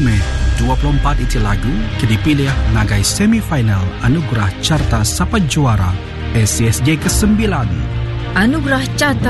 Mei 24 iti lagu ke dipilih ngagai semifinal Anugerah Carta Sapa Juara SCSJ ke-9. Anugerah Carta